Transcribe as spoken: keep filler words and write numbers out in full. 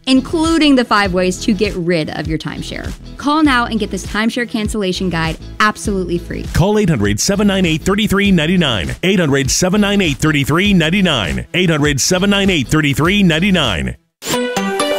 including the five ways to get rid of your timeshare. Call now and get this timeshare cancellation guide absolutely free. Call eight hundred, seven nine eight, three three nine nine. eight hundred, seven nine eight, three three nine nine. eight hundred, seven nine eight, three three nine nine.